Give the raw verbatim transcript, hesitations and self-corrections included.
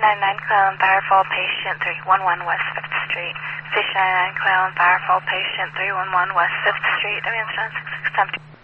ninety-nine Cleveland Firefall, patient three one one West fifth Street. Station ninety-nine Cleveland Firefall, patient three one one West fifth Street. W N six six seven.